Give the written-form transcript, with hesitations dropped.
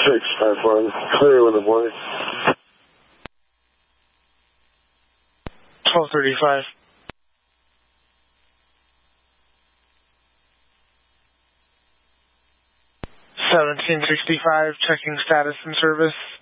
651, clear in the morning. 12:35. 1765, checking status and service.